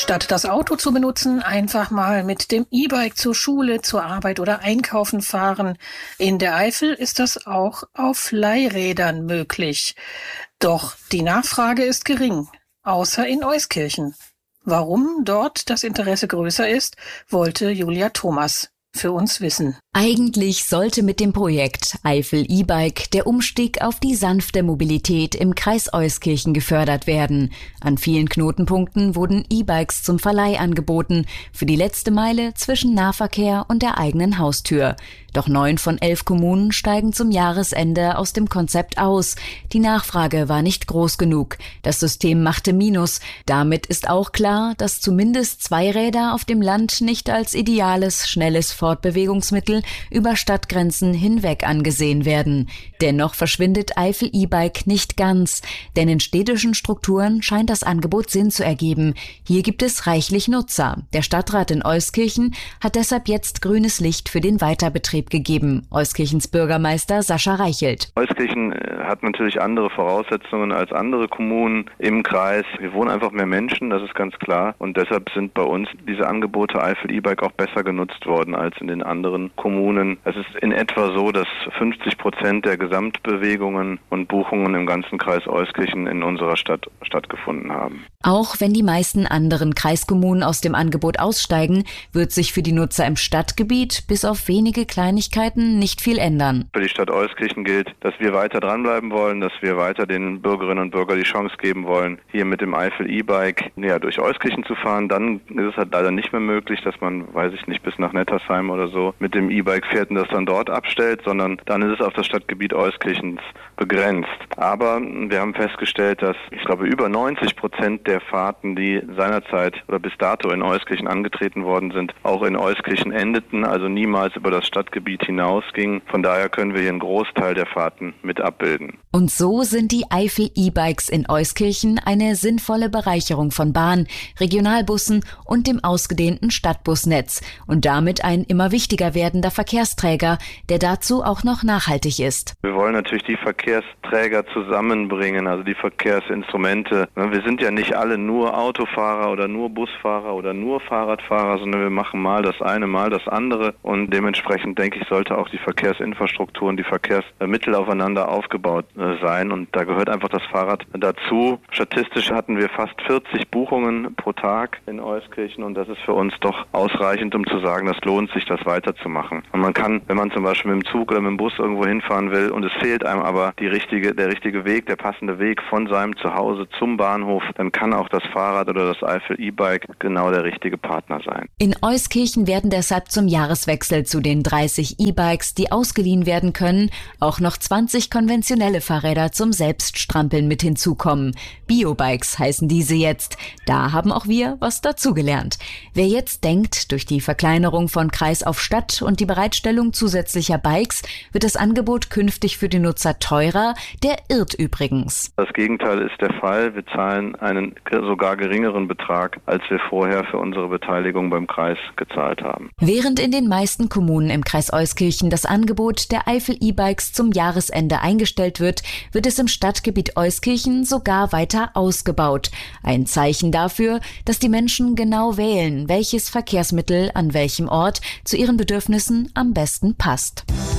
Statt das Auto zu benutzen, einfach mal mit dem E-Bike zur Schule, zur Arbeit oder einkaufen fahren. In der Eifel ist das auch auf Leihrädern möglich. Doch die Nachfrage ist gering, außer in Euskirchen. Warum dort das Interesse größer ist, wollte Julia Thomas für uns wissen. Eigentlich sollte mit dem Projekt Eifel E-Bike der Umstieg auf die sanfte Mobilität im Kreis Euskirchen gefördert werden. An vielen Knotenpunkten wurden E-Bikes zum Verleih angeboten, für die letzte Meile zwischen Nahverkehr und der eigenen Haustür. Doch 9 von 11 Kommunen steigen zum Jahresende aus dem Konzept aus. Die Nachfrage war nicht groß genug. Das System machte Minus. Damit ist auch klar, dass zumindest Zweiräder auf dem Land nicht als ideales, schnelles Fortbewegungsmittel über Stadtgrenzen hinweg angesehen werden. Dennoch verschwindet Eifel E-Bike nicht ganz, denn in städtischen Strukturen scheint das Angebot Sinn zu ergeben. Hier gibt es reichlich Nutzer. Der Stadtrat in Euskirchen hat deshalb jetzt grünes Licht für den Weiterbetrieb gegeben. Euskirchens Bürgermeister Sascha Reichelt. Euskirchen hat natürlich andere Voraussetzungen als andere Kommunen im Kreis. Wir wohnen einfach mehr Menschen, das ist ganz klar. Und deshalb sind bei uns diese Angebote Eifel E-Bike auch besser genutzt worden als in den anderen Kommunen. Es ist in etwa so, dass 50% der Gesamtbewegungen und Buchungen im ganzen Kreis Euskirchen in unserer Stadt stattgefunden haben. Auch wenn die meisten anderen Kreiskommunen aus dem Angebot aussteigen, wird sich für die Nutzer im Stadtgebiet bis auf wenige Kleinigkeiten nicht viel ändern. Für die Stadt Euskirchen gilt, dass wir weiter dranbleiben wollen, dass wir weiter den Bürgerinnen und Bürgern die Chance geben wollen, hier mit dem Eifel E-Bike durch Euskirchen zu fahren. Dann ist es halt leider nicht mehr möglich, dass man, weiß ich nicht, bis nach Nettersheim oder so mit dem E-Bike fährt und das dann dort abstellt, sondern dann ist es auf das Stadtgebiet Euskirchens begrenzt. Aber wir haben festgestellt, dass, ich glaube, über 90% der Fahrten, die seinerzeit oder bis dato in Euskirchen angetreten worden sind, auch in Euskirchen endeten, also niemals über das Stadtgebiet hinausgingen. Von daher können wir hier einen Großteil der Fahrten mit abbilden. Und so sind die Eifel E-Bikes in Euskirchen eine sinnvolle Bereicherung von Bahn, Regionalbussen und dem ausgedehnten Stadtbusnetz und damit ein immer wichtiger werdender Verkehrsträger, der dazu auch noch nachhaltig ist. Wir wollen natürlich die Verkehrsträger zusammenbringen, also die Verkehrsinstrumente. Wir sind ja nicht alle nur Autofahrer oder nur Busfahrer oder nur Fahrradfahrer, sondern wir machen mal das eine, mal das andere und dementsprechend, denke ich, sollte auch die Verkehrsinfrastruktur und die Verkehrsmittel aufeinander aufgebaut sein und da gehört einfach das Fahrrad dazu. Statistisch hatten wir fast 40 Buchungen pro Tag in Euskirchen und das ist für uns doch ausreichend, um zu sagen, das lohnt sich, das weiterzumachen. Und man kann, wenn man zum Beispiel mit dem Zug oder mit dem Bus irgendwo hinfahren will und es fehlt einem aber der richtige Weg, der passende Weg von seinem Zuhause zum Bahnhof, dann kann auch das Fahrrad oder das Eifel E-Bike genau der richtige Partner sein. In Euskirchen werden deshalb zum Jahreswechsel zu den 30 E-Bikes, die ausgeliehen werden können, auch noch 20 konventionelle Fahrräder zum Selbststrampeln mit hinzukommen. Biobikes heißen diese jetzt. Da haben auch wir was dazugelernt. Wer jetzt denkt, durch die Verkleinerung von Kreis auf Stadt und die Bereitstellung zusätzlicher Bikes wird das Angebot künftig für die Nutzer teurer, der irrt übrigens. Das Gegenteil ist der Fall. Wir zahlen einen sogar geringeren Betrag, als wir vorher für unsere Beteiligung beim Kreis gezahlt haben. Während in den meisten Kommunen im Kreis Euskirchen das Angebot der Eifel E-Bikes zum Jahresende eingestellt wird, wird es im Stadtgebiet Euskirchen sogar weiter ausgebaut. Ein Zeichen dafür, dass die Menschen genau wählen, welches Verkehrsmittel an welchem Ort zu ihren Bedürfnissen am besten passt.